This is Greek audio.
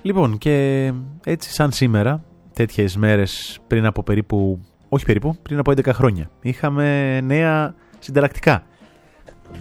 Λοιπόν, και έτσι σαν σήμερα, τέτοιες μέρες πριν από πριν από 11 χρόνια, είχαμε νέα συνταρακτικά.